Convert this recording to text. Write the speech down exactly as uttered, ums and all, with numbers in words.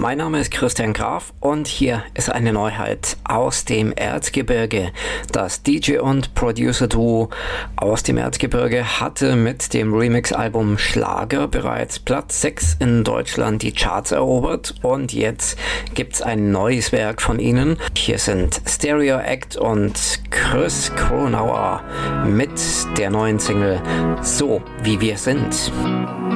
Mein Name ist Christian Graf und hier ist eine Neuheit aus dem Erzgebirge. Das D J und Producer-Duo aus dem Erzgebirge hatte mit dem Remix-Album Schlager bereits Platz sechs in Deutschland die Charts erobert und jetzt gibt's ein neues Werk von ihnen. Hier sind Stereo Act und Chris Kronauer mit der neuen Single So wie wir sind.